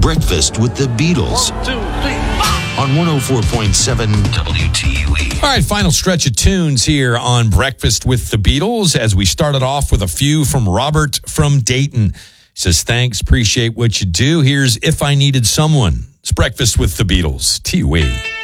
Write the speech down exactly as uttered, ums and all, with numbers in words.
Breakfast with the Beatles. One, two, three, five. On one oh four point seven W T U E. All right, final stretch of tunes here on Breakfast with the Beatles as we started off with a few from Robert from Dayton. He says, thanks, appreciate what you do. Here's If I Needed Someone. It's Breakfast with the Beatles. T U E.